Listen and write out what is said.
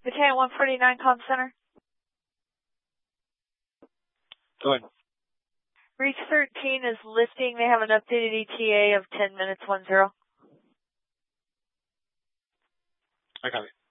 Battalion 149 Comm Center. Go ahead. Reach 13 is lifting. They have an updated ETA of 10 minutes 10. I got it.